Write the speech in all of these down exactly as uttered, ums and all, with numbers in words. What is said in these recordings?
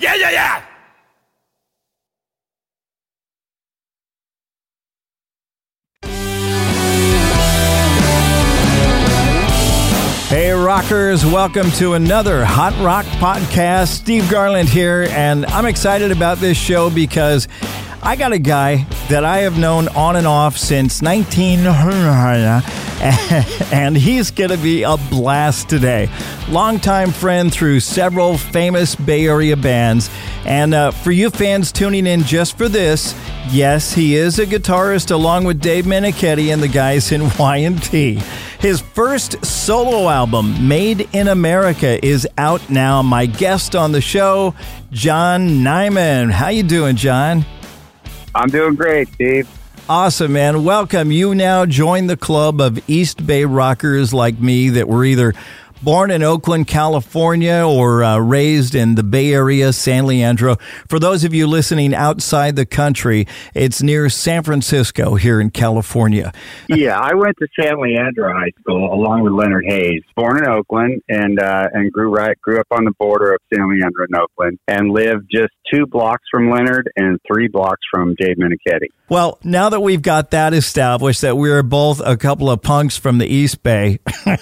Yeah, yeah, yeah. Hey, rockers, welcome to another Hot Rock podcast. Steve Garland here, and I'm excited about this show because I got a guy that I have known on and off since nineteen and he's going to be a blast today. Longtime friend through several famous Bay Area bands, and uh, for you fans tuning in just for this, yes, he is a guitarist along with Dave Meniketti and the guys in Y and T. His first solo album, Made in America, is out now. My guest on the show, John Nyman. How you doing, John? I'm doing great, Steve. Awesome, man. Welcome. You now join the club of East Bay rockers like me that were either born in Oakland, California, or uh, raised in the Bay Area, San Leandro. For those of you listening outside the country, it's near San Francisco here in California. Yeah, I went to San Leandro High School along with Leonard Hayes. Born in Oakland and uh, and grew right grew up on the border of San Leandro and Oakland, and lived just two blocks from Leonard and three blocks from Dave Meniketti. Well, now that we've got that established, that we're both a couple of punks from the East Bay,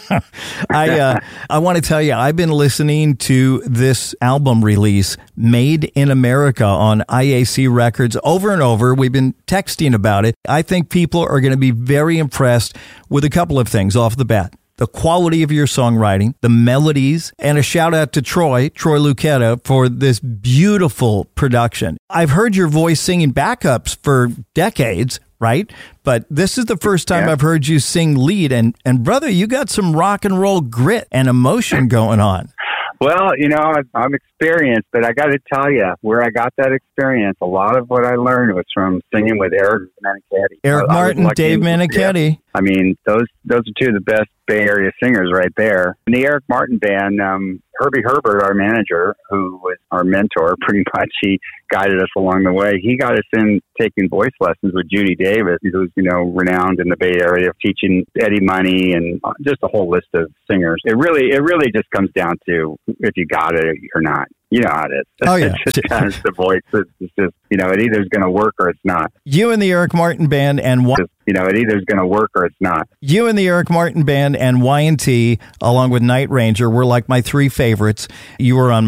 I uh, I want to tell you, I've been listening to this album release, Made in America, on I A C Records over and over. We've been texting about it. I think people are going to be very impressed with a couple of things off the bat. The quality of your songwriting, the melodies, and a shout out to Troy, Troy Lucetta, for this beautiful production. I've heard your voice singing backups for decades, right? But this is the first time yeah. I've heard you sing lead. And, and brother, you got some rock and roll grit and emotion going on. Well, you know, I'm experienced, but I got to tell you, where I got that experience, a lot of what I learned was from singing with Eric Meniketti. Eric I, Martin, I Dave Meniketti. Yeah. I mean, those those are two of the best Bay Area singers right there. In the Eric Martin band, um, Herbie Herbert, our manager, who was our mentor, pretty much, he guided us along the way. He got us in taking voice lessons with Judy Davis, who's, you know, renowned in the Bay Area, teaching Eddie Money and just a whole list of singers. It really, it really just comes down to if you got it or not. You know how it is. Oh, yeah. It's just kind of the voice. It's just, you know, it either is going to work or it's not. You and the Eric Martin Band and Y- just, you know, it either is going to work or it's not. You and the Eric Martin Band and Y and T, along with Night Ranger, were like my three favorites. You were on